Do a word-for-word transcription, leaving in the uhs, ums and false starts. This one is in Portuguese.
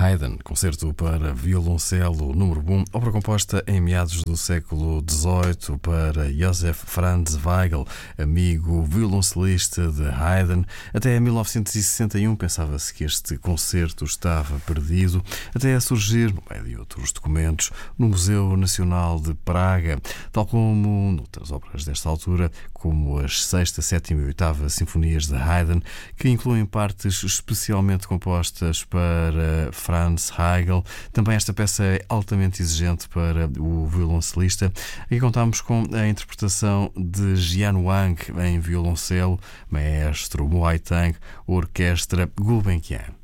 Haydn, concerto para violoncelo número um, obra composta em meados do século dezoito para Joseph Franz Weigl, amigo violoncelista de Haydn. Até mil novecentos e sessenta e um pensava-se que este concerto estava perdido, até a surgir, no meio de outros documentos, no Museu Nacional de Praga, tal como noutras obras desta altura, como as sexta, sétima e oitava sinfonias de Haydn, que incluem partes especialmente compostas para Franz Weigl. Também esta peça é altamente exigente para o violoncelista. Aqui contamos com a interpretação de Jian Wang em violoncelo, maestro Muay Thai, orquestra Gulbenkian.